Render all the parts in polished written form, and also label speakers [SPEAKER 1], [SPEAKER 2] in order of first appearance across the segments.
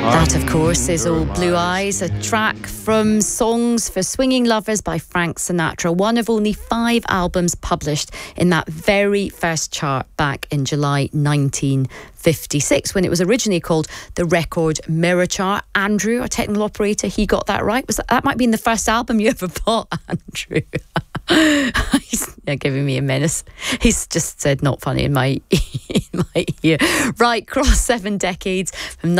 [SPEAKER 1] That, of course, is All Blue Eyes, a track from Songs for Swinging Lovers by Frank Sinatra, one of only 5 albums published in that very first chart back in July 1956, when it was originally called the Record Mirror Chart. Andrew, our technical operator, he got that right. That might be in the first album you ever bought, Andrew. He's giving me a menace. He's just said not funny in my ear. Right, cross 7 decades from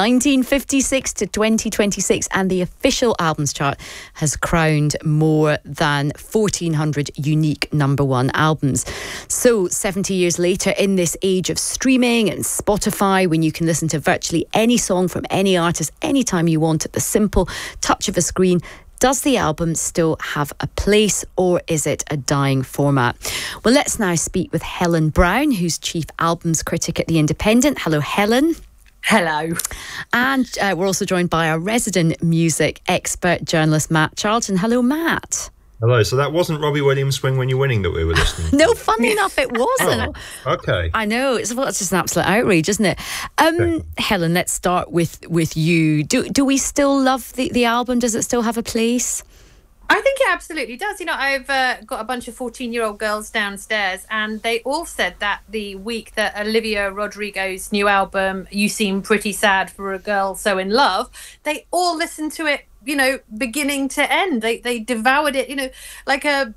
[SPEAKER 1] 1956 to 2026, and the official albums chart has crowned more than 1,400 unique number 1 albums. So 70 years later, in this age of streaming and Spotify, when you can listen to virtually any song from any artist anytime you want at the simple touch of a screen, does the album still have a place, or is it a dying format? Well, let's now speak with Helen Brown, who's Chief Albums Critic at The Independent. Hello, Helen.
[SPEAKER 2] Hello.
[SPEAKER 1] And we're also joined by our resident music expert, journalist Matt Charlton. Hello, Matt.
[SPEAKER 3] Hello. So that wasn't Robbie Williams' Swing When You're Winning that we were listening to?
[SPEAKER 1] No, funny enough, it wasn't.
[SPEAKER 3] Oh, okay.
[SPEAKER 1] I know. It's just an absolute outrage, isn't it? Okay. Helen, let's start with you. Do we still love the album? Does it still have a place?
[SPEAKER 2] I think it absolutely does. You know, I've got a bunch of 14-year-old girls downstairs, and they all said that the week that Olivia Rodrigo's new album, You Seem Pretty Sad for a Girl So in Love, they all listened to it, you know, beginning to end. They devoured it, you know, like a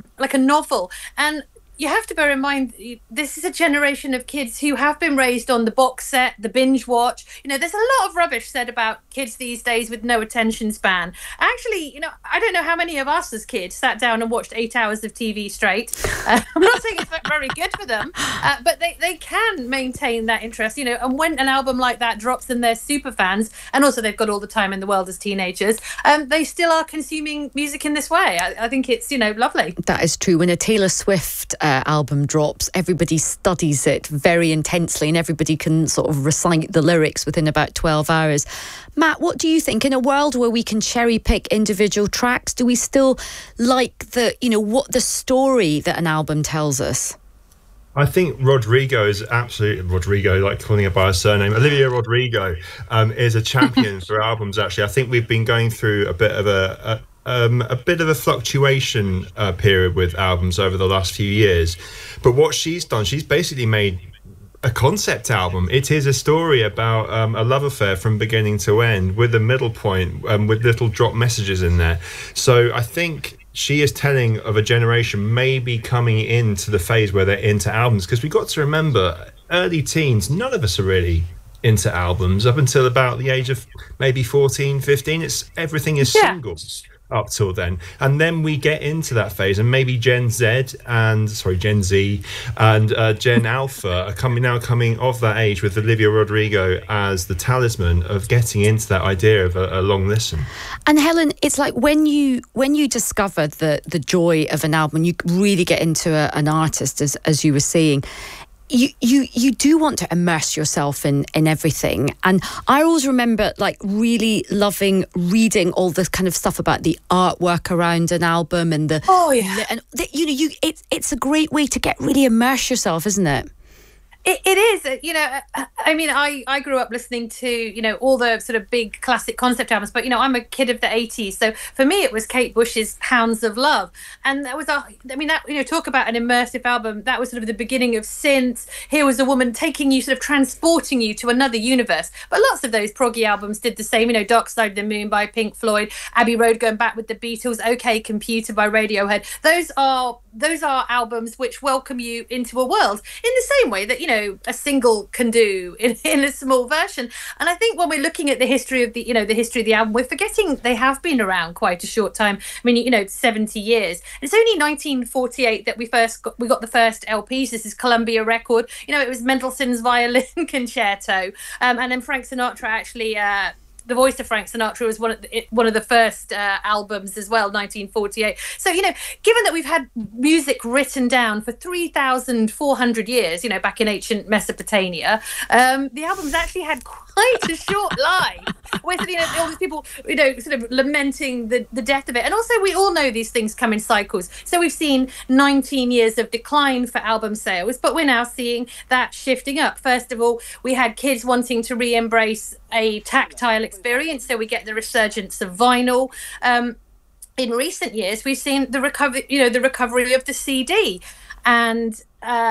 [SPEAKER 2] novel. And you have to bear in mind, this is a generation of kids who have been raised on the box set, the binge watch. You know, there's a lot of rubbish said about kids these days with no attention span. Actually, you know, I don't know how many of us as kids sat down and watched 8 hours of TV straight. I'm not saying it's very good for them, but they can maintain that interest, you know, and when an album like that drops and they're super fans, and also they've got all the time in the world as teenagers, they still are consuming music in this way. I think it's, you know, lovely.
[SPEAKER 1] That is true. When a Taylor Swift album drops, everybody studies it very intensely, and everybody can sort of recite the lyrics within about 12 hours. Matt, what do you think? In a world where we can cherry pick individual tracks, do we still like what the story that an album tells us?
[SPEAKER 3] I think Rodrigo, like calling her by her surname, Olivia Rodrigo, is a champion for albums, actually. I think we've been going through a bit of a fluctuation period with albums over the last few years. But what she's done, she's basically made a concept album. It is a story about a love affair from beginning to end, with a middle point, with little drop messages in there. So I think she is telling of a generation maybe coming into the phase where they're into albums, because we've got to remember, early teens, none of us are really into albums up until about the age of maybe 14, 15. Everything is singles up till then, and then we get into that phase, and maybe Gen Z and Gen Alpha are now coming of that age, with Olivia Rodrigo as the talisman of getting into that idea of a long listen.
[SPEAKER 1] And Helen, it's like when you discover the joy of an album, you really get into an artist, as you were saying. You do want to immerse yourself in everything. And I always remember like really loving reading all this kind of stuff about the artwork around an album and it's a great way to really immerse yourself, isn't it?
[SPEAKER 2] It is, you know, I mean, I grew up listening to, you know, all the sort of big classic concept albums, but, you know, I'm a kid of the 80s. So for me, it was Kate Bush's Hounds of Love. And that was, talk about an immersive album. That was sort of the beginning of synths. Here was a woman taking you, sort of transporting you to another universe. But lots of those proggy albums did the same, you know, Dark Side of the Moon by Pink Floyd, Abbey Road going back with the Beatles, OK Computer by Radiohead. Those are albums which welcome you into a world in the same way that, you know, a single can do in a small version. And I think when we're looking at the history of the album, we're forgetting they have been around quite a short time. I mean, you know, 70 years. It's only 1948 that we got the first LPs. This is Columbia record. You know, it was Mendelssohn's Violin Concerto, and then Frank Sinatra actually. The voice of Frank Sinatra was one of the first albums as well, 1948. So, you know, given that we've had music written down for 3,400 years, you know, back in ancient Mesopotamia, the album's actually had quite a short life. where all these people, sort of lamenting the death of it. And also, we all know these things come in cycles. So we've seen 19 years of decline for album sales, but we're now seeing that shifting up. First of all, we had kids wanting to re-embrace a tactile experience, so we get the resurgence of vinyl. In recent years, we've seen the recovery of the CD. And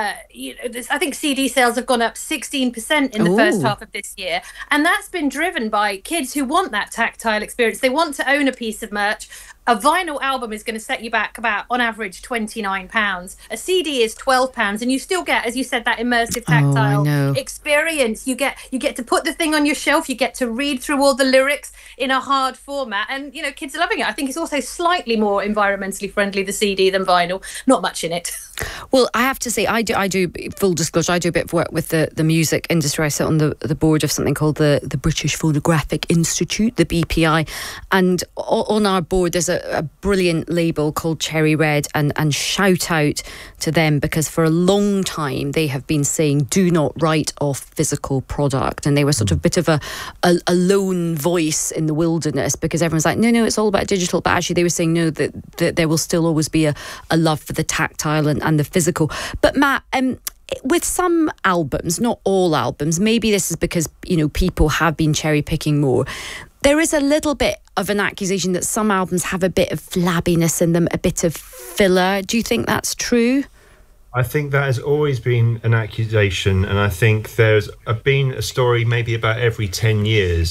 [SPEAKER 2] I think CD sales have gone up 16% in the first half of this year, and that's been driven by kids who want that tactile experience. They want to own a piece of merch. A vinyl album is going to set you back about, on average, £29. A CD is £12, and you still get, as you said, that immersive tactile experience. You get to put the thing on your shelf. You get to read through all the lyrics in a hard format, and kids are loving it. I think it's also slightly more environmentally friendly, the CD, than vinyl. Not much in it.
[SPEAKER 1] Well, I have to say, I do full disclosure, I do a bit of work with the music industry. I sit on the board of something called the British Phonographic Institute, the BPI, and on our board there's a brilliant label called Cherry Red, and shout out to them, because for a long time they have been saying do not write off physical product, and they were sort of a bit of a lone voice in the wilderness, because everyone's like, no, it's all about digital, but actually they were saying no, that there will still always be a love for the tactile and the physical. But Matt, with some albums, not all albums, maybe this is because people have been cherry picking more, there is a little bit of an accusation that some albums have a bit of flabbiness in them, a bit of filler. Do you think that's true?
[SPEAKER 3] I think that has always been an accusation, and I think there's been a story maybe about every 10 years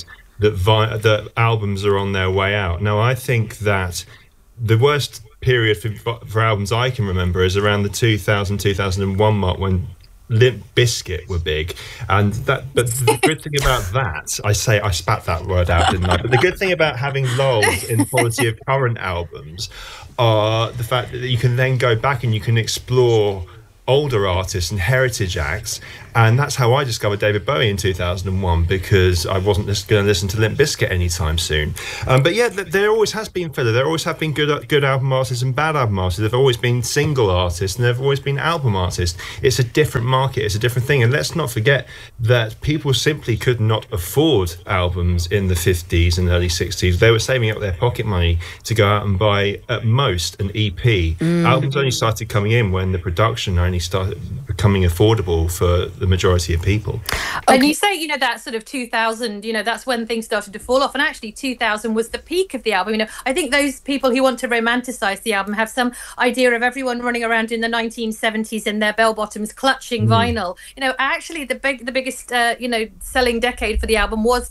[SPEAKER 3] that albums are on their way out. Now, I think that the worst period for albums I can remember is around the 2000-2001 mark, when Limp Bizkit were big, but the good thing about that, I spat that word out, didn't I? But the good thing about having lulls in the quality of current albums are the fact that you can then go back and you can explore older artists and heritage acts, and that's how I discovered David Bowie in 2001, because I wasn't just going to listen to Limp Bizkit anytime soon. But yeah, there always has been filler. There always have been good album artists and bad album artists. There've always been single artists and there've always been album artists. It's a different market. It's a different thing. And let's not forget that people simply could not afford albums in the 50s and early 60s. They were saving up their pocket money to go out and buy, at most, an EP. Albums only started coming in when the production only started becoming affordable for the majority of people.
[SPEAKER 2] And you say, that sort of 2000, that's when things started to fall off. And actually 2000 was the peak of the album. I think those people who want to romanticize the album have some idea of everyone running around in the 1970s in their bell bottoms clutching vinyl. Actually the biggest, selling decade for the album was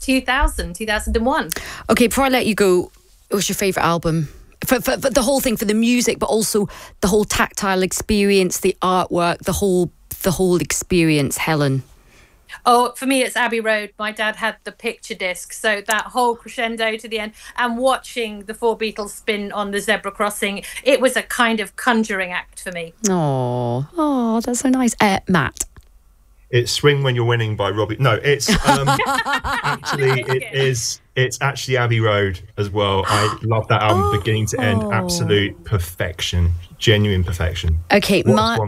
[SPEAKER 2] 2001. Okay,
[SPEAKER 1] before I let you go, what's your favourite album? For the whole thing, for the music, but also the whole tactile experience, the artwork, the whole experience, Helen.
[SPEAKER 2] Oh, for me, it's Abbey Road. My dad had the picture disc, so that whole crescendo to the end, and watching the four Beatles spin on the zebra crossing, it was a kind of conjuring act for me.
[SPEAKER 1] Oh, that's so nice. Matt.
[SPEAKER 3] It's Swing When You're Winning by Robbie. No, it's actually it's actually Abbey Road as well. I love that album, beginning to end, absolute perfection, genuine perfection.
[SPEAKER 1] Okay,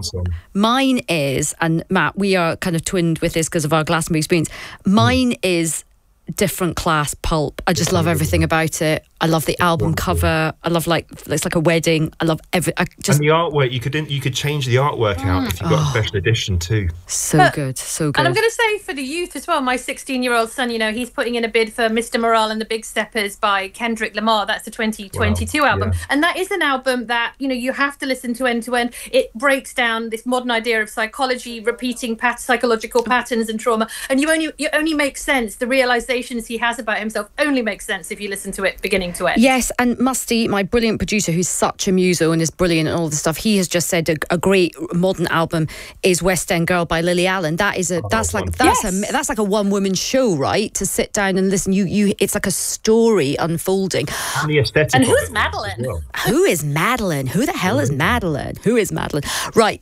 [SPEAKER 1] mine is, and Matt, we are kind of twinned with this because of our Glastonbury experience. Mine is Different Class Pulp. I just love everything about it. I love the album cover. I love it's like a wedding. I love and the
[SPEAKER 3] artwork. You could change the artwork out if you got a special edition too.
[SPEAKER 1] So good.
[SPEAKER 2] And I'm going to say for the youth as well. My 16-year-old son, he's putting in a bid for Mr. Morale and the Big Steppers by Kendrick Lamar. That's the 2022 album, and that is an album that you have to listen to end to end. It breaks down this modern idea of psychology, repeating psychological patterns and trauma, and you only make sense. The realizations he has about himself only make sense if you listen to it beginning to end.
[SPEAKER 1] Yes, and Musty, my brilliant producer, who's such a muso and is brilliant and all this stuff, he has just said a great modern album is West End Girl by Lily Allen. That's like a one-woman show, right? To sit down and listen. It's like a story unfolding.
[SPEAKER 3] And the aesthetic.
[SPEAKER 2] And who's Madeline?
[SPEAKER 3] Well.
[SPEAKER 1] Who is Madeline? Who the hell is Madeline? Who is Madeline? Right.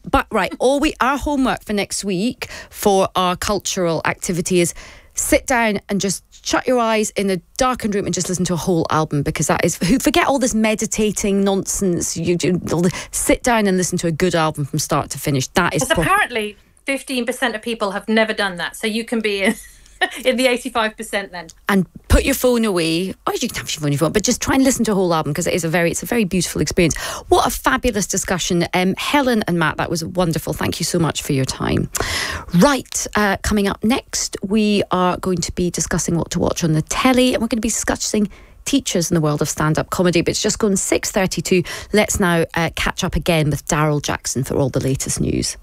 [SPEAKER 1] Our homework for next week for our cultural activity is sit down and just shut your eyes in a darkened room and just listen to a whole album, because forget all this meditating nonsense. Sit down and listen to a good album from start to finish. That is
[SPEAKER 2] apparently 15% of people have never done that, so you can be in the 85% then.
[SPEAKER 1] And put your phone away, or you can have your phone, but just try and listen to a whole album, because it's a very beautiful experience. What a fabulous discussion. Helen and Matt, that was wonderful. Thank you so much for your time. Right, coming up next, we are going to be discussing what to watch on the telly, and we're going to be discussing teachers in the world of stand-up comedy. But it's just gone 6:32. Let's now catch up again with Daryl Jackson for all the latest news.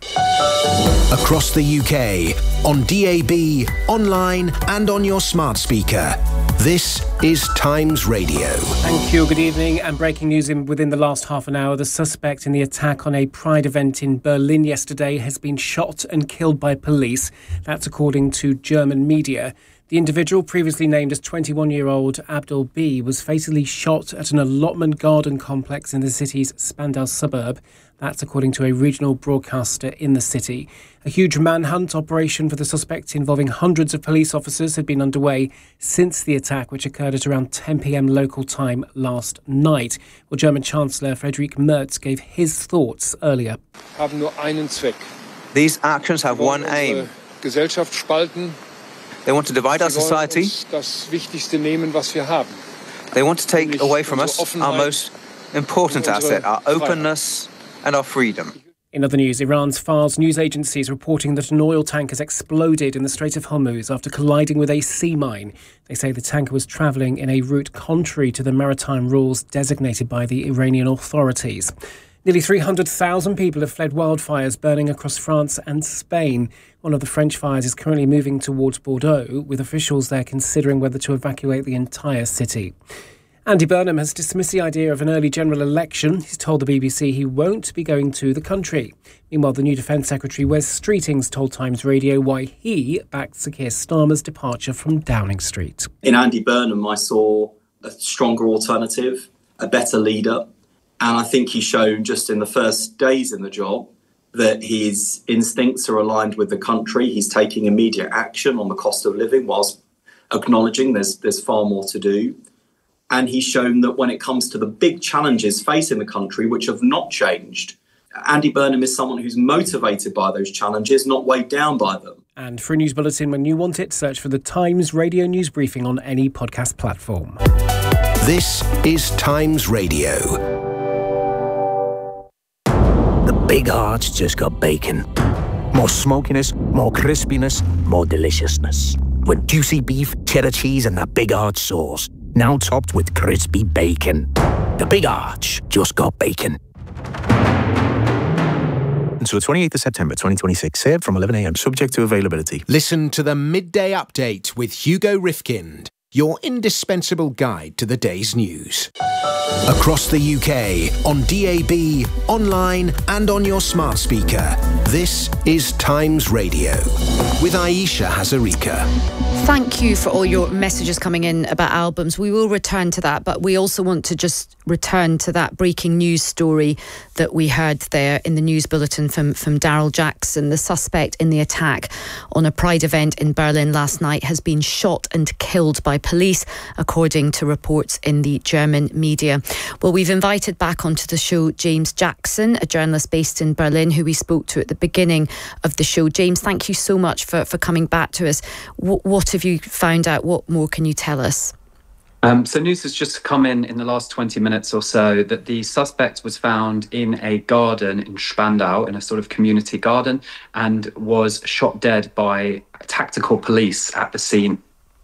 [SPEAKER 4] Across the UK, on DAB, online and on your smart speaker. This is Times Radio.
[SPEAKER 5] Thank you, good evening. And breaking news within the last half an hour, the suspect in the attack on a Pride event in Berlin yesterday has been shot and killed by police. That's according to German media. The individual, previously named as 21-year-old Abdul B, was fatally shot at an allotment garden complex in the city's Spandau suburb. That's according to a regional broadcaster in the city. A huge manhunt operation for the suspect involving hundreds of police officers had been underway since the attack, which occurred at around 10 p.m. local time last night. Well, German Chancellor Friedrich Merz gave his thoughts earlier.
[SPEAKER 6] Haben nur einen Zweck.
[SPEAKER 7] These actions have one aim.
[SPEAKER 6] Gesellschaft spalten.
[SPEAKER 7] They want to divide our society.
[SPEAKER 6] Das Wichtigste nehmen, was wir haben.
[SPEAKER 7] They want to take away from us our most important asset, our openness and our freedom.
[SPEAKER 5] In other news, Iran's Fars news agency is reporting that an oil tank has exploded in the Strait of Hormuz after colliding with a sea mine. They say the tanker was travelling in a route contrary to the maritime rules designated by the Iranian authorities. Nearly 300,000 people have fled wildfires burning across France and Spain. One of the French fires is currently moving towards Bordeaux, with officials there considering whether to evacuate the entire city. Andy Burnham has dismissed the idea of an early general election. He's told the BBC he won't be going to the country. Meanwhile, the new Defence Secretary Wes Streetings told Times Radio why he backed Sir Keir Starmer's departure from Downing Street.
[SPEAKER 8] In Andy Burnham, I saw a stronger alternative, a better leader. And I think he's shown just in the first days in the job that his instincts are aligned with the country. He's taking immediate action on the cost of living whilst acknowledging there's far more to do. And he's shown that when it comes to the big challenges facing the country, which have not changed, Andy Burnham is someone who's motivated by those challenges, not weighed down by them.
[SPEAKER 5] And for a news bulletin when you want it, search for the Times Radio News Briefing on any podcast platform.
[SPEAKER 4] This is Times Radio.
[SPEAKER 9] The Big Arch just got bacon. More smokiness, more crispiness, more deliciousness. With juicy beef, cheddar cheese and that Big Arch sauce. Now topped with crispy bacon. The Big Arch just got bacon.
[SPEAKER 10] Until the 28th of September 2026, served from 11 a.m, subject to availability.
[SPEAKER 4] Listen to the Midday Update with Hugo Rifkind, your indispensable guide to the day's news. Across the UK, on DAB, online and on your smart speaker. This is Times Radio with Aisha Hazarika.
[SPEAKER 1] Thank you for all your messages coming in about albums. We will return to that, but we also want to just return to that breaking news story that we heard there in the news bulletin from Daryl Jackson. The suspect in the attack on a Pride event in Berlin last night has been shot and killed by police, according to reports in the German media. Well, we've invited back onto the show James Jackson, a journalist based in Berlin, who we spoke to at the beginning of the show. James, thank you so much for coming back to us. What have you found out? What more can you tell us?
[SPEAKER 11] So news has just come in the last 20 minutes or so that the suspect was found in a garden in Spandau, in a sort of community garden, and was shot dead by tactical police at the scene.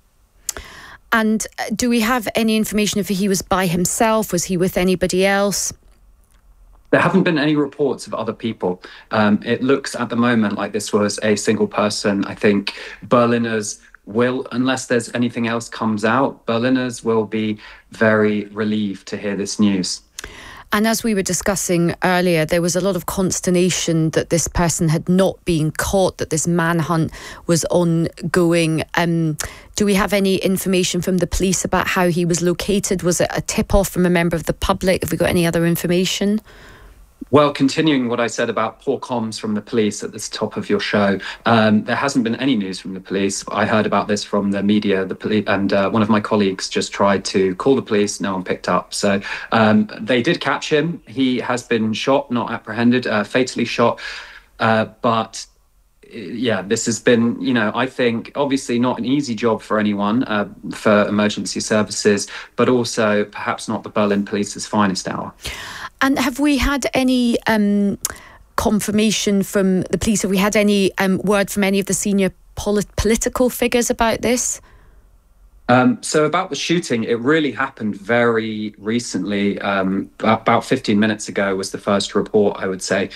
[SPEAKER 1] And do we have any information if he was by himself? Was he with anybody else?
[SPEAKER 11] There haven't been any reports of other people. It looks at the moment like this was a single person. I think Berliners will, unless there's anything else comes out, Berliners will be very relieved to hear this news.
[SPEAKER 1] And as we were discussing earlier, there was a lot of consternation that this person had not been caught, that this manhunt was ongoing. Do we have any information from the police about how he was located? Was it a tip-off from a member of the public? Have we got any other information?
[SPEAKER 11] Well, continuing what I said about poor comms from the police at the top of your show, there hasn't been any news from the police. I heard about this from the media, the police, and one of my colleagues just tried to call the police. No one picked up. So they did catch him. He has been shot, not apprehended, fatally shot. But this has been, I think, obviously not an easy job for anyone, for emergency services, but also perhaps not the Berlin police's finest hour.
[SPEAKER 1] And have we had any confirmation from the police? Have we had any word from any of the senior political figures about this?
[SPEAKER 11] So about the shooting, it really happened very recently. About 15 minutes ago was the first report, I would say.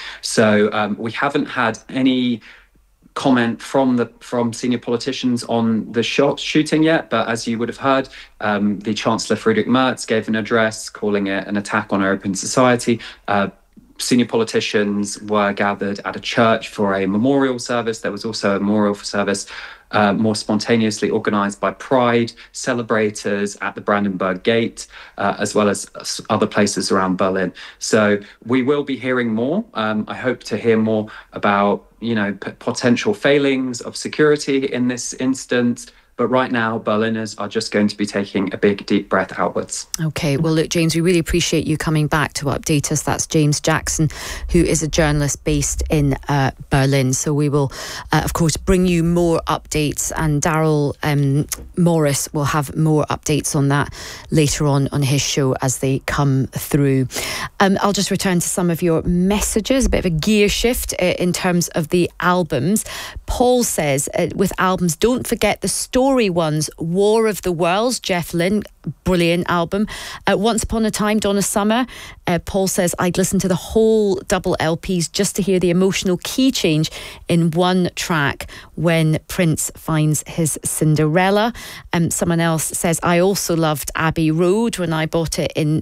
[SPEAKER 11] So we haven't had any comment from senior politicians on the shooting yet, but as you would have heard, the Chancellor Friedrich Merz gave an address calling it an attack on our open society. Senior politicians were gathered at a church for a memorial service. There was also a memorial service more spontaneously organised by Pride celebrators at the Brandenburg Gate, as well as other places around Berlin. So we will be hearing more. I hope to hear more about, potential failings of security in this instance. But right now, Berliners are just going to be taking a big, deep breath outwards.
[SPEAKER 1] OK, well, look, James, we really appreciate you coming back to update us. That's James Jackson, who is a journalist based in Berlin. So we will, of course, bring you more updates. And Daryl Morris will have more updates on that later on his show as they come through. I'll just return to some of your messages, a bit of a gear shift in terms of the albums. Paul says, with albums, don't forget the story ones. War of the Worlds, Jeff Lynne, brilliant album. Once Upon a Time, Donna Summer. Paul says, I'd listen to the whole double LPs just to hear the emotional key change in one track when Prince finds his Cinderella. Someone else says, I also loved Abbey Road when I bought it in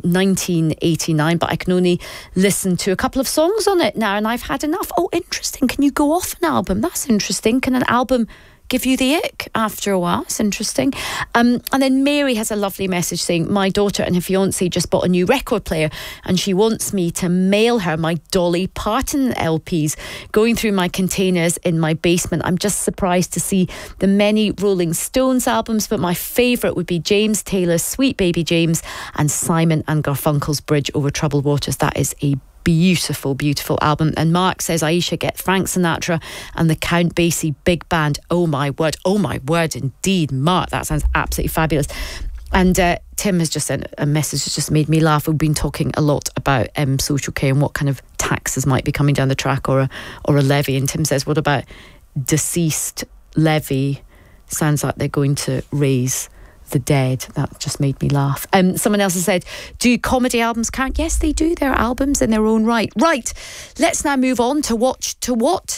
[SPEAKER 1] 1989, but I can only listen to a couple of songs on it now and I've had enough. Oh, interesting. Can you go off an album? That's interesting. Can an album give you the ick after a while? It's interesting. And then Mary has a lovely message saying, my daughter and her fiancé just bought a new record player and she wants me to mail her my Dolly Parton LPs. Going through my containers in my basement, I'm just surprised to see the many Rolling Stones albums, but my favourite would be James Taylor's Sweet Baby James and Simon and Garfunkel's Bridge Over Troubled Waters. That is a beautiful, beautiful album. And Mark says, Aisha, get Frank Sinatra and the Count Basie Big Band. Oh my word indeed, Mark, that sounds absolutely fabulous. And Tim has just sent a message that just made me laugh. We've been talking a lot about social care and what kind of taxes might be coming down the track, or a levy. And Tim says, what about deceased levy? Sounds like they're going to raise the dead. That just made me laugh. Someone else has said, do comedy albums count? Yes, they do. They're albums in their own right. Right, let's now move on to what to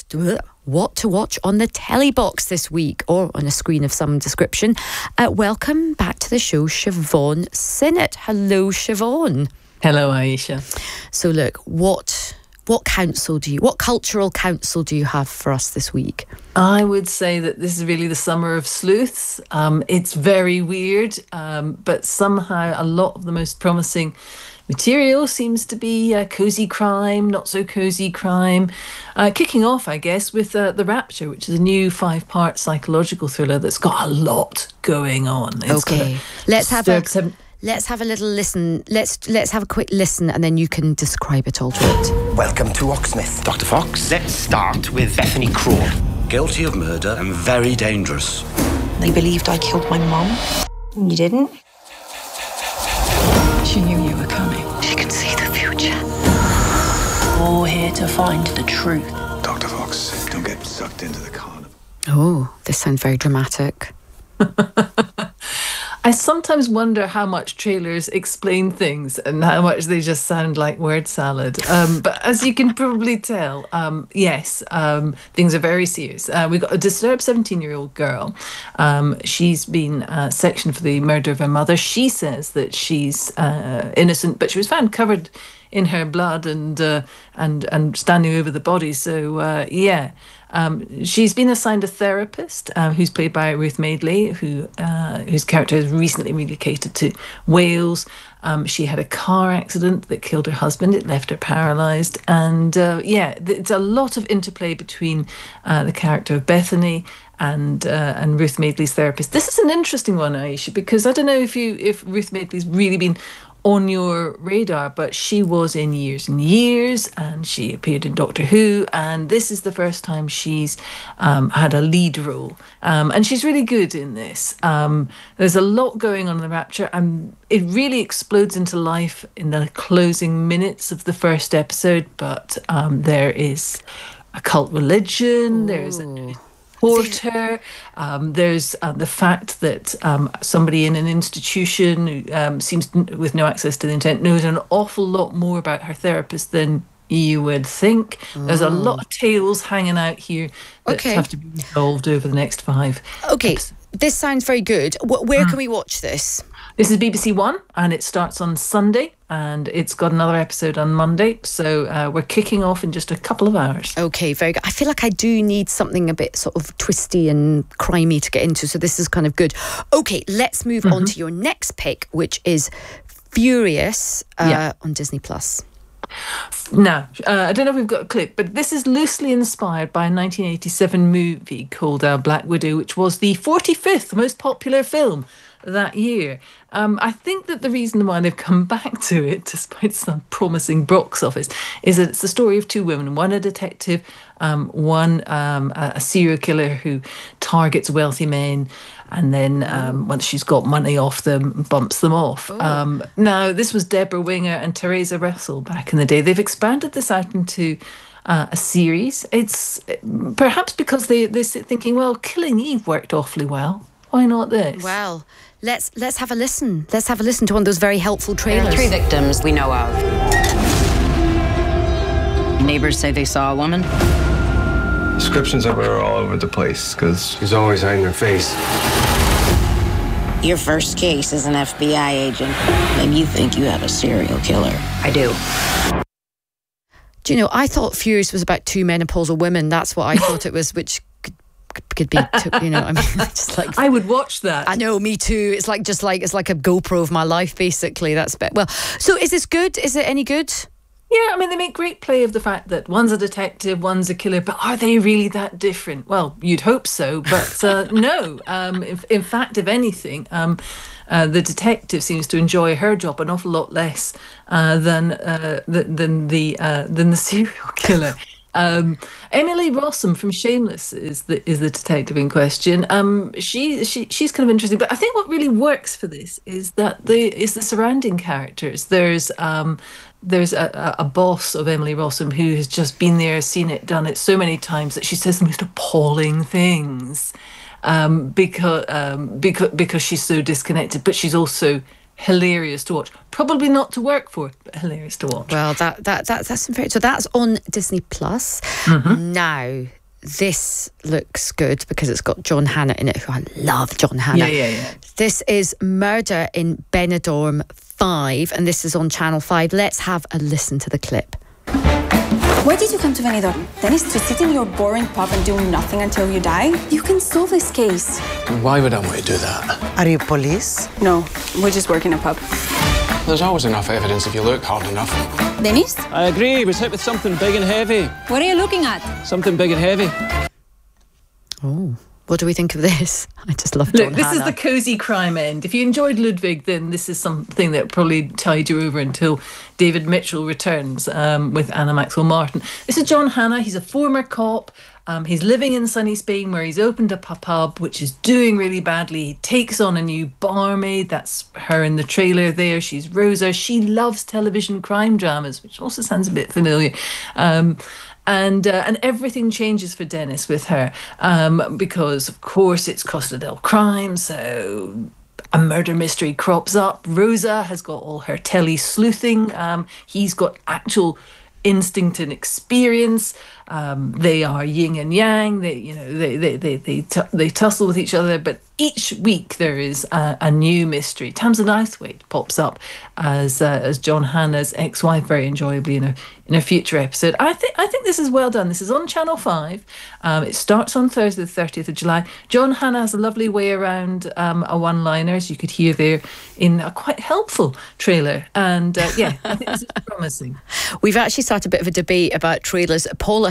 [SPEAKER 1] watch on the telly box this week, or on a screen of some description. Welcome back to the show, Siobhan Sinnott. Hello, Siobhan.
[SPEAKER 12] Hello, Aisha.
[SPEAKER 1] So look, what cultural counsel do you have for us this week?
[SPEAKER 12] I would say that this is really the summer of sleuths. It's very weird, but somehow a lot of the most promising material seems to be cosy crime, not so cosy crime. Kicking off, I guess, with The Rapture, which is a new 5-part psychological thriller that's got a lot going on.
[SPEAKER 1] Okay, let's have a little listen. Let's have a quick listen, and then you can describe it all to it.
[SPEAKER 13] Welcome to Oxmith. Dr. Fox, let's start with Bethany Crawl. Guilty of murder and very dangerous.
[SPEAKER 14] They believed I killed my mum. You didn't?
[SPEAKER 15] She knew you were coming.
[SPEAKER 14] She could see the future.
[SPEAKER 15] All here to find the truth.
[SPEAKER 13] Dr. Fox, don't get sucked into the carnival.
[SPEAKER 1] Oh, this sounds very dramatic.
[SPEAKER 12] I sometimes wonder how much trailers explain things and how much they just sound like word salad. But as you can probably tell, yes, things are very serious. We've got a disturbed 17-year-old girl. She's been sectioned for the murder of her mother. She says that she's innocent, but she was found covered in her blood and standing over the body. So, yeah. She's been assigned a therapist who's played by Ruth Madeley, whose character has recently relocated to Wales. She had a car accident that killed her husband. It left her paralysed. And it's a lot of interplay between the character of Bethany and Ruth Madeley's therapist. This is an interesting one, Aisha, because I don't know if Ruth Madeley's really been on your radar, but she was in Years and Years, and she appeared in Doctor Who, and this is the first time she's had a lead role, and she's really good in this. There's a lot going on in The Rapture, and it really explodes into life in the closing minutes of the first episode, but there is a cult religion, there's a porter, there's the fact that somebody in an institution who seems with no access to the internet knows an awful lot more about her therapist than you would think. There's a lot of tales hanging out here that have to be resolved over the next 5 episodes.
[SPEAKER 1] This sounds very good. Where can we watch this?
[SPEAKER 12] This is BBC One, and it starts on Sunday, and it's got another episode on Monday. So we're kicking off in just a couple of hours.
[SPEAKER 1] Okay, very good. I feel like I do need something a bit sort of twisty and crimey to get into, so this is kind of good. Okay, let's move on to your next pick, which is Furious on Disney+.
[SPEAKER 12] Now, I don't know if we've got a clip, but this is loosely inspired by a 1987 movie called Black Widow, which was the 45th most popular film that year. I think that the reason why they've come back to it, despite some promising box office, is that it's the story of two women, one a detective, one a serial killer who targets wealthy men, and then once she's got money off them, bumps them off. Now, this was Deborah Winger and Teresa Russell back in the day. They've expanded this out into a series. It's perhaps because they're thinking, well, Killing Eve worked awfully well. Why not this?
[SPEAKER 1] Well, let's have a listen. Let's have a listen to one of those very helpful trailers.
[SPEAKER 16] There are 3 victims we know of. Neighbors say they saw a woman.
[SPEAKER 17] Descriptions of her are all over the place because she's always hiding her face.
[SPEAKER 16] Your first case as an FBI agent. Maybe you think you have a serial killer. I do.
[SPEAKER 1] Do you know, I thought Furious was about 2 menopausal women. That's what I thought it was, which could be, you know, I mean, just like
[SPEAKER 12] I would watch that.
[SPEAKER 1] I know, me too. It's like a GoPro of my life, basically. That's well. So, is this good? Is it any good?
[SPEAKER 12] Yeah, I mean, they make great play of the fact that one's a detective, one's a killer, but are they really that different? Well, you'd hope so, but no. In fact, if anything, the detective seems to enjoy her job an awful lot less than the serial killer. Emily Rossum from Shameless is the detective in question. She's kind of interesting, but I think what really works for this is that the surrounding characters. There's a boss of Emily Rossum who has just been there, seen it, done it so many times that she says the most appalling things because she's so disconnected, but she's also hilarious to watch. Probably not to work for, but hilarious to watch.
[SPEAKER 1] Well, that's very, so that's on Disney+. Now, this looks good because it's got John Hannah in it, who I love. John Hannah.
[SPEAKER 12] Yeah.
[SPEAKER 1] This is Murder in Benidorm 5, and this is on Channel 5. Let's have a listen to the clip.
[SPEAKER 18] Why did you come to Benidorm? Dennis, to sit in your boring pub and do nothing until you die? You can solve this case.
[SPEAKER 19] Why would I want to do that?
[SPEAKER 18] Are you police? No, we just work in a pub.
[SPEAKER 19] There's always enough evidence if you look hard enough.
[SPEAKER 18] Dennis?
[SPEAKER 20] I agree, he was hit with something big and heavy.
[SPEAKER 18] What are you looking at?
[SPEAKER 20] Something big and heavy.
[SPEAKER 1] Oh, what do we think of this? I just love John
[SPEAKER 12] Look, this
[SPEAKER 1] Hannah.
[SPEAKER 12] is the cosy crime end. If you enjoyed Ludwig, then this is something that probably tied you over until David Mitchell returns with Anna Maxwell Martin. This is John Hannah. He's a former cop. He's living in sunny Spain where he's opened up a pub which is doing really badly. He takes on a new barmaid. That's her in the trailer there. She's Rosa. She loves television crime dramas, which also sounds a bit familiar. And everything changes for Dennis with her because, of course, it's Costa del Crime, so a murder mystery crops up. Rosa has got all her telly sleuthing. He's got actual instinct and experience. They are yin and yang. They tussle with each other, but each week there is a new mystery. Tamsin Outhwaite pops up as John Hannah's ex-wife very enjoyably in a future episode. I think this is well done. This is on Channel 5. It starts on Thursday the 30th of July. John Hannah has a lovely way around a one-liner, as you could hear there in a quite helpful trailer. And I think this is promising.
[SPEAKER 1] We've actually started a bit of a debate about trailers. Paula has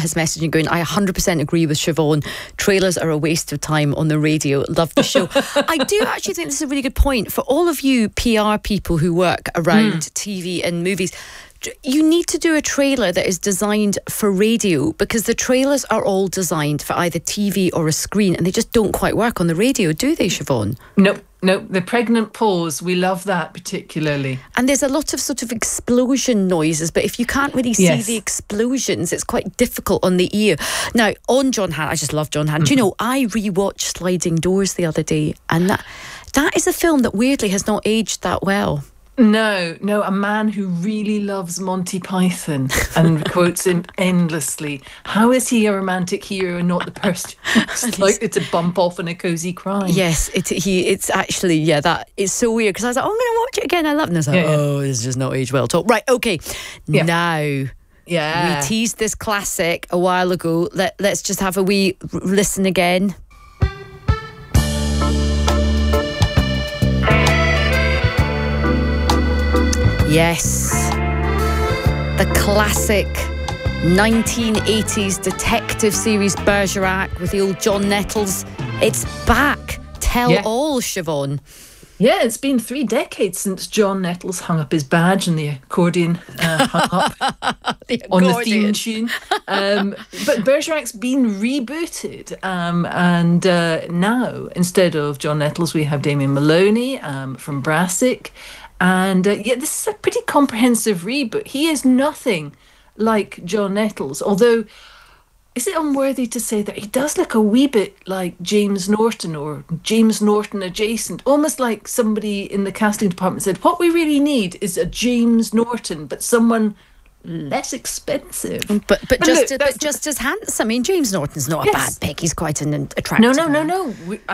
[SPEAKER 1] has messaged and going, I 100% agree with Siobhan. Trailers are a waste of time on the radio. Love the show. I do actually think this is a really good point for all of you PR people who work around TV and movies. You need to do a trailer that is designed for radio, because the trailers are all designed for either TV or a screen, and they just don't quite work on the radio, do they, Siobhan?
[SPEAKER 12] Nope. The pregnant pause, we love that particularly.
[SPEAKER 1] And there's a lot of sort of explosion noises, but if you can't really see the explosions, it's quite difficult on the ear. Now, on John Hannah, I just love John Hannah. Do you know, I rewatched Sliding Doors the other day, and that is a film that weirdly has not aged that well.
[SPEAKER 12] No, a man who really loves Monty Python and quotes him endlessly. How is he a romantic hero and not the person who's likely to bump off in a cosy crime?
[SPEAKER 1] Yes, it's actually, that is so weird, because I was like, I'm going to watch it again. I love it. And I was like, this is just not aged well at all. Right, okay. Now, we teased this classic a while ago. Let's just have a wee listen again. Yes, the classic 1980s detective series Bergerac with the old John Nettles. It's back. Tell all, Siobhan.
[SPEAKER 12] Yeah, it's been 3 decades since John Nettles hung up his badge and the accordion hung up on the theme tune. But Bergerac's been rebooted. And now, instead of John Nettles, we have Damien Maloney from Brassic. And this is a pretty comprehensive reboot. He is nothing like John Nettles, although is it unworthy to say that he does look a wee bit like James Norton or James Norton adjacent, almost like somebody in the casting department said, what we really need is a James Norton, but someone less expensive.
[SPEAKER 1] But just as handsome. I mean, James Norton's not a bad pick. He's quite an attractive man.
[SPEAKER 12] No.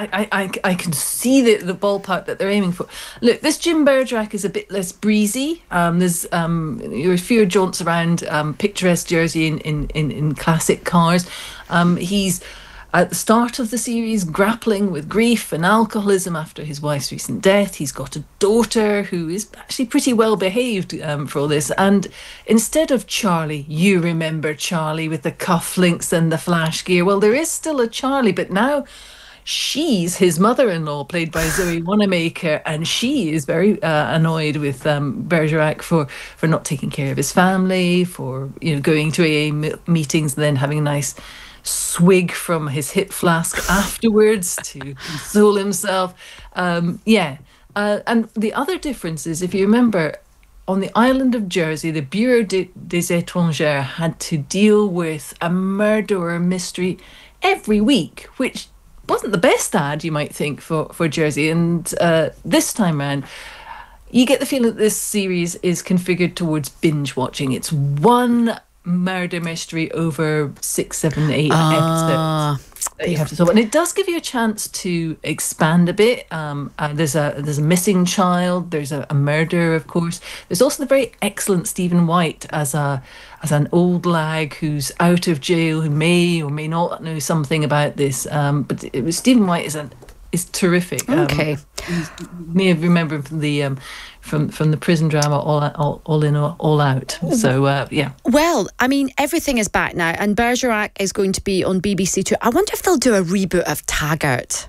[SPEAKER 12] I can see the ballpark that they're aiming for. Look, this Jim Bergerac is a bit less breezy. There's fewer jaunts around picturesque Jersey in classic cars. He's at the start of the series grappling with grief and alcoholism after his wife's recent death. He's got a daughter who is actually pretty well behaved for all this. And instead of Charlie, you remember Charlie with the cufflinks and the flash gear. Well, there is still a Charlie, but now she's his mother-in-law, played by Zoe Wanamaker, and she is very annoyed with Bergerac for not taking care of his family, for going to AA meetings and then having a nice swig from his hip flask afterwards to console himself. And the other difference is, if you remember, on the island of Jersey, the Bureau des Étrangers had to deal with a murderer mystery every week, which wasn't the best ad, you might think, for Jersey. And this time around, you get the feeling that this series is configured towards binge watching. It's one murder mystery over 6, 7, 8 episodes that you have to solve, and it does give you a chance to expand a bit. There's a missing child. There's a murder, of course. There's also the very excellent Stephen White as an old lag who's out of jail, who may or may not know something about this. But Stephen White is terrific.
[SPEAKER 1] Okay,
[SPEAKER 12] you may have remembered from the from the prison drama All In, All Out. So
[SPEAKER 1] Well, I mean, everything is back now, and Bergerac is going to be on BBC Two. I wonder if they'll do a reboot of Taggart.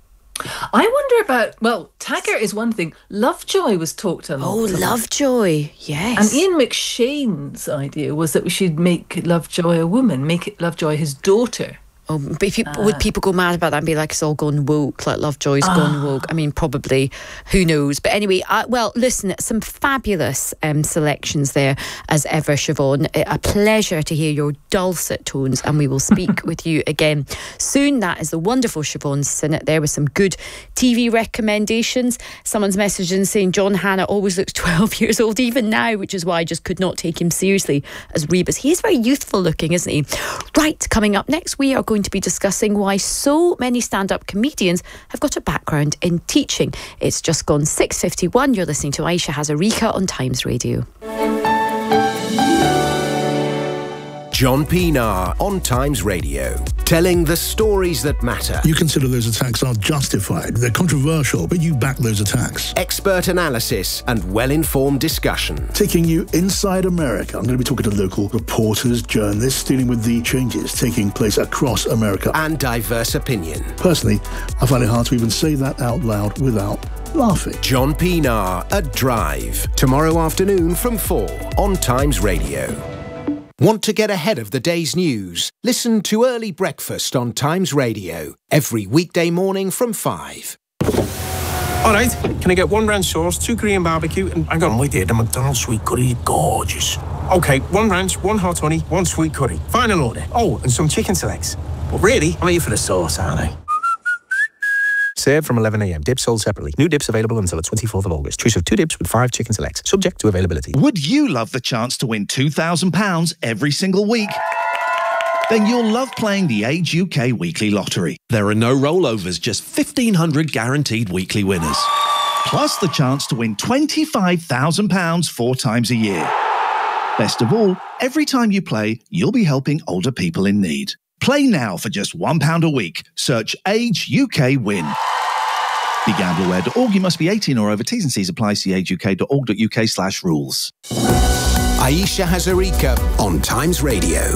[SPEAKER 12] I wonder about, Taggart is one thing. Lovejoy was talked a lot.
[SPEAKER 1] Oh, Lovejoy, yes.
[SPEAKER 12] And Ian McShane's idea was that we should make Lovejoy a woman, make it Lovejoy his daughter.
[SPEAKER 1] Oh, but would people go mad about that and be like, it's all gone woke, like Lovejoy's gone woke? I mean, probably, who knows? But anyway, listen, some fabulous selections there, as ever, Siobhan. A pleasure to hear your dulcet tones, and we will speak with you again soon. That is the wonderful Siobhan Sinnott there with some good TV recommendations. Someone's messaging saying John Hannah always looks 12 years old, even now, which is why I just could not take him seriously as Rebus. He is very youthful looking, isn't he? Right, coming up next, we are going to be discussing why so many stand-up comedians have got a background in teaching. It's just gone 6:51. You're listening to Aisha Hazarika on Times Radio.
[SPEAKER 4] John Pienaar on Times Radio, telling the stories that matter.
[SPEAKER 21] You consider those attacks are justified. They're controversial, but you back those attacks.
[SPEAKER 4] Expert analysis and well-informed discussion.
[SPEAKER 21] Taking you inside America. I'm going to be talking to local reporters, journalists, dealing with the changes taking place across America.
[SPEAKER 4] And diverse opinion.
[SPEAKER 21] Personally, I find it hard to even say that out loud without laughing.
[SPEAKER 4] John Pienaar at Drive, tomorrow afternoon from 4 on Times Radio. Want to get ahead of the day's news? Listen to Early Breakfast on Times Radio every weekday morning from 5.
[SPEAKER 9] All right, can I get 1 ranch sauce, 2 Korean barbecue, and hang on, wait here, the McDonald's sweet curry is gorgeous. Okay, 1 ranch, 1 hot honey, 1 sweet curry. Final order. Oh, and some chicken selects. But really, I'm here for the sauce, aren't I?
[SPEAKER 10] Served from 11 a.m. Dips sold separately. New dips available until the 24th of August. Choose of 2 dips with 5 chicken selects. Subject to availability.
[SPEAKER 22] Would you love the chance to win £2,000 every single week? Then you'll love playing the Age UK Weekly Lottery. There are no rollovers, just 1,500 guaranteed weekly winners. Plus the chance to win £25,000 4 times a year. Best of all, every time you play, you'll be helping older people in need. Play now for just £1 a week. Search Age UK Win. BeGambleAware.org. You must be 18 or over. T's and C's apply. See ageuk.org.uk/rules.
[SPEAKER 4] Aisha Hazarika on Times Radio.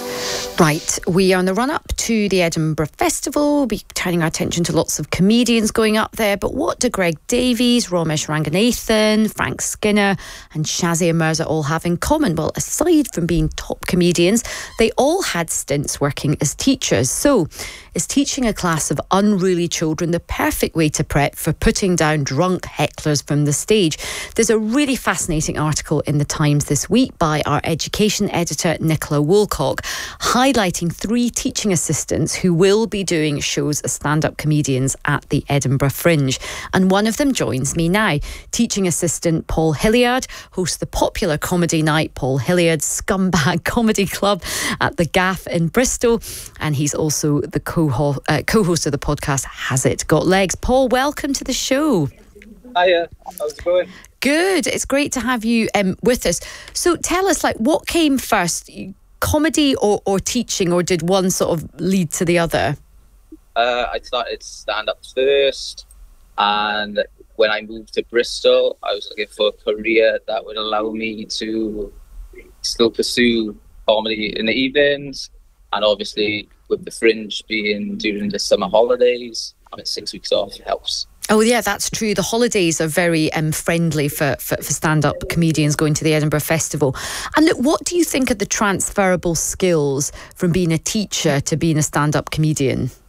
[SPEAKER 1] Right, we are on the run-up to the Edinburgh Festival. We'll be turning our attention to lots of comedians going up there. But what do Greg Davies, Romesh Ranganathan, Frank Skinner and Shazia Mirza all have in common? Well, aside from being top comedians, they all had stints working as teachers. So, is teaching a class of unruly children the perfect way to prep for putting down drunk hecklers from the stage? There's a really fascinating article in the Times this week by our education editor, Nicola Woolcock, highlighting 3 teaching assistants who will be doing shows as stand-up comedians at the Edinburgh Fringe. And one of them joins me now. Teaching assistant Paul Hilliard hosts the popular comedy night Paul Hilliard's Scumbag Comedy Club at the Gaff in Bristol. And he's also the co-host of the podcast Has It Got Legs? Paul, welcome to the show.
[SPEAKER 23] Hiya, how's it going?
[SPEAKER 1] Good, it's great to have you with us. So tell us, what came first? Comedy or teaching, or did one sort of lead to the other?
[SPEAKER 23] I started stand-up first, and when I moved to Bristol, I was looking for a career that would allow me to still pursue comedy in the evenings, and obviously with the Fringe being during the summer holidays, having 6 weeks off helps.
[SPEAKER 1] Oh yeah, that's true. The holidays are very friendly for stand-up comedians going to the Edinburgh Festival. And look, what do you think are the transferable skills from being a teacher to being a stand-up comedian?